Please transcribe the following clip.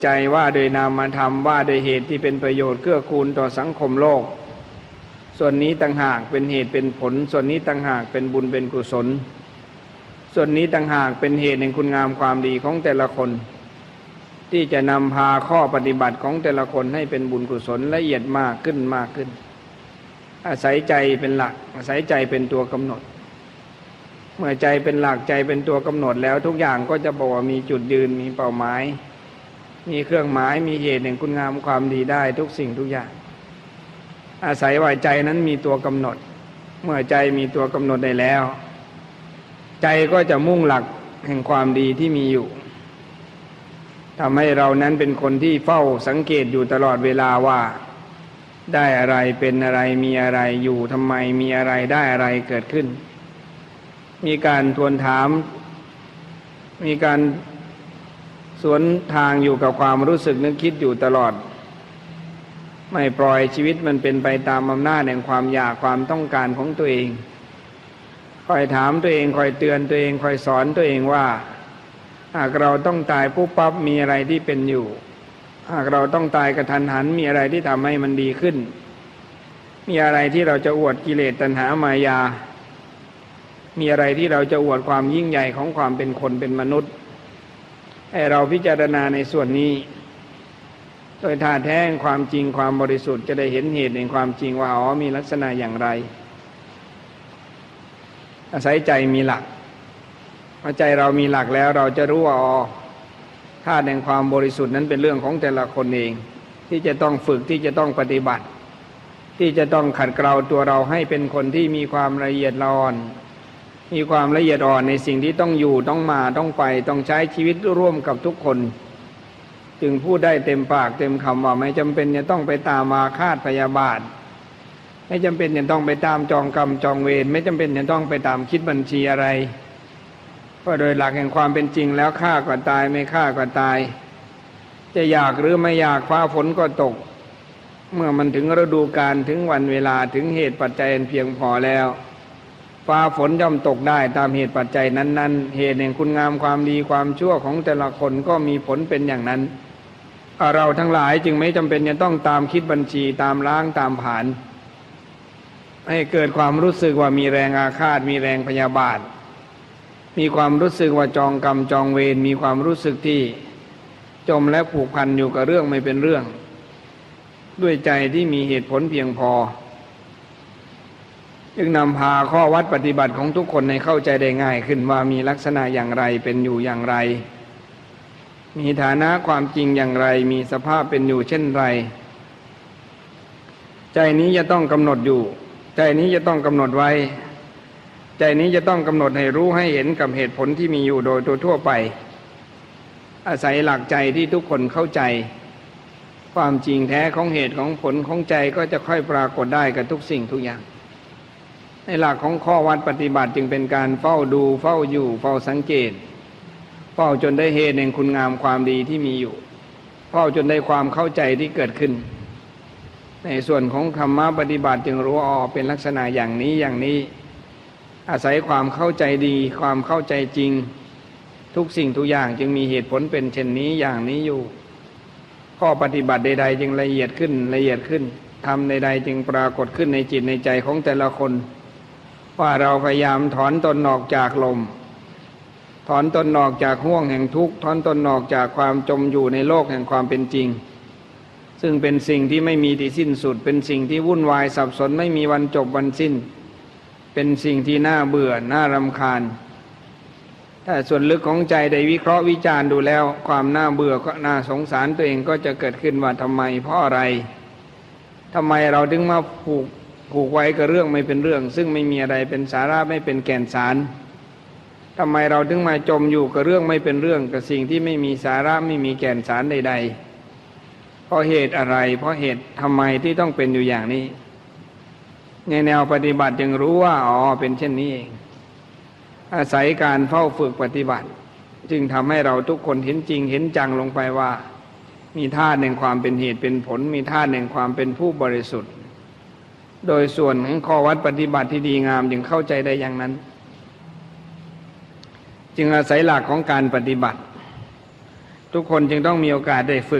ใจว่าโดยนามธรรมว่าโดยเหตุที่เป็นประโยชน์เกื้อกูลต่อสังคมโลกส่วนนี้ต่างหากเป็นเหตุเป็นผลส่วนนี้ต่างหากเป็นบุญเป็นกุศลส่วนนี้ต่างหากเป็นเหตุแห่งคุณงามความดีของแต่ละคนที่จะนำพาข้อปฏิบัติของแต่ละคนให้เป็นบุญกุศลละเอียดมากขึ้นมากขึ้นอาศัยใจเป็นหลักอาศัยใจเป็นตัวกำหนดเมื่อใจเป็นหลักใจเป็นตัวกำหนดแล้วทุกอย่างก็จะบอกว่ามีจุดยืนมีเป้าหมายมีเครื่องหมายมีเหตุแห่งคุณงามความดีได้ทุกสิ่งทุกอย่างอาศัยว่าใจนั้นมีตัวกำหนดเมื่อใจมีตัวกำหนดได้แล้วใจก็จะมุ่งหลักแห่งความดีที่มีอยู่ทำให้เรานั้นเป็นคนที่เฝ้าสังเกตอยู่ตลอดเวลาว่าได้อะไรเป็นอะไรมีอะไรอยู่ทำไมมีอะไรได้อะไรเกิดขึ้นมีการทวนถามมีการสวนทางอยู่กับความรู้สึกนึกคิดอยู่ตลอดไม่ปล่อยชีวิตมันเป็นไปตามอำนาจแห่งความอยากความต้องการของตัวเองคอยถามตัวเองคอยเตือนตัวเองคอยสอนตัวเองว่าหากเราต้องตายปุ๊บปั๊บมีอะไรที่เป็นอยู่หากเราต้องตายกระทันหันมีอะไรที่ทำให้มันดีขึ้นมีอะไรที่เราจะอวดกิเลสตัณหามายามีอะไรที่เราจะอวดความยิ่งใหญ่ของความเป็นคนเป็นมนุษย์ให้เราพิจารณาในส่วนนี้โดยท่าแท้งความจริงความบริสุทธิ์จะได้เห็นเหตุแห่งความจริงว่าอ๋อมีลักษณะอย่างไรอาศัยใจมีหลักเมื่อใจเรามีหลักแล้วเราจะรู้ว่าอ๋อธาตุแห่งความบริสุทธิ์นั้นเป็นเรื่องของแต่ละคนเองที่จะต้องฝึกที่จะต้องปฏิบัติที่จะต้องขัดเกลาตัวเราให้เป็นคนที่มีความละเอียดอ่อนมีความละเอียดอ่อนในสิ่งที่ต้องอยู่ต้องมาต้องไปต้องใช้ชีวิตร่วมกับทุกคนจึงพูดได้เต็มปากเต็มคำว่าไม่จำเป็นจะต้องไปตามอาฆาตพยาบาทไม่จำเป็นจะต้องไปตามจองกรรมจองเวรไม่จำเป็นจะต้องไปตามคิดบัญชีอะไรเพราะโดยหลักแห่งความเป็นจริงแล้วฆ่าก็ตายไม่ฆ่าก็ตายจะอยากหรือไม่อยากฟ้าฝนก็ตกเมื่อมันถึงฤดูกาลถึงวันเวลาถึงเหตุปัจจัยอันเพียงพอแล้วฟ้าฝนย่อมตกได้ตามเหตุปัจจัยนั้นๆเหตุแห่งคุณงามความดีความชั่วของแต่ละคนก็มีผลเป็นอย่างนั้นเราทั้งหลายจึงไม่จำเป็นจะต้องตามคิดบัญชีตามล้างตามผลาญให้เกิดความรู้สึกว่ามีแรงอาฆาตมีแรงพยาบาทมีความรู้สึกว่าจองกรรมจองเวรมีความรู้สึกที่จมและผูกพันอยู่กับเรื่องไม่เป็นเรื่องด้วยใจที่มีเหตุผลเพียงพอจึงนำพาข้อวัดปฏิบัติของทุกคนให้เข้าใจได้ง่ายขึ้นว่ามีลักษณะอย่างไรเป็นอยู่อย่างไรมีฐานะความจริงอย่างไรมีสภาพเป็นอยู่เช่นไรใจนี้จะต้องกำหนดอยู่ใจนี้จะต้องกำหนดไว้ใจนี้จะต้องกำหนดให้รู้ให้เห็นกับเหตุผลที่มีอยู่โดยทั่วไปอาศัยหลักใจที่ทุกคนเข้าใจความจริงแท้ของเหตุของผลของใจก็จะค่อยปรากฏได้กับทุกสิ่งทุกอย่างในหลักของข้อวัดปฏิบัติจึงเป็นการเฝ้าดูเฝ้าอยู่เฝ้าสังเกตเฝ้าจนได้เหตุแห่งคุณงามความดีที่มีอยู่เฝ้าจนได้ความเข้าใจที่เกิดขึ้นในส่วนของธรรมะปฏิบัติจึงรู้อ๋อเป็นลักษณะอย่างนี้อย่างนี้อาศัยความเข้าใจดีความเข้าใจจริงทุกสิ่งทุกอย่างจึงมีเหตุผลเป็นเช่นนี้อย่างนี้อยู่ข้อปฏิบัติใดๆจึงละเอียดขึ้นละเอียดขึ้นทำใดๆจึงปรากฏขึ้นในจิตในใจของแต่ละคนว่าเราพยายามถอนตนออกจากลมถอนตนออกจากห่วงแห่งทุกข์ถอนตนออกจากความจมอยู่ในโลกแห่งความเป็นจริงซึ่งเป็นสิ่งที่ไม่มีที่สิ้นสุดเป็นสิ่งที่วุ่นวายสับสนไม่มีวันจบวันสิ้นเป็นสิ่งที่น่าเบื่อน่ารำคาญถ้าส่วนลึกของใจได้วิเคราะห์วิจารณ์ดูแล้วความน่าเบื่อก็น่าสงสารตัวเองก็จะเกิดขึ้นว่าทำไมเพราะอะไรทำไมเราถึงมาผูกไว้กับเรื่องไม่เป็นเรื่องซึ่งไม่มีอะไรเป็นสาระไม่เป็นแก่นสารทำไมเราถึงมาจมอยู่กับเรื่องไม่เป็นเรื่องกับสิ่งที่ไม่มีสาระไม่มีแก่นสารใดๆเพราะเหตุอะไรเพราะเหตุทำไมที่ต้องเป็นอยู่อย่างนี้ในแนวปฏิบัติจึงรู้ว่าอ๋อเป็นเช่นนี้เองอาศัยการเฝ้าฝึกปฏิบัติจึงทำให้เราทุกคนเห็นจริงเห็นจังลงไปว่ามีธาตุแห่งความเป็นเหตุเป็นผลมีธาตุแห่งความเป็นผู้บริสุทธิ์โดยส่วนของข้อวัดปฏิบัติที่ดีงามจึงเข้าใจได้อย่างนั้นจึงอาศัยหลักของการปฏิบัติทุกคนจึงต้องมีโอกาสได้ฝึก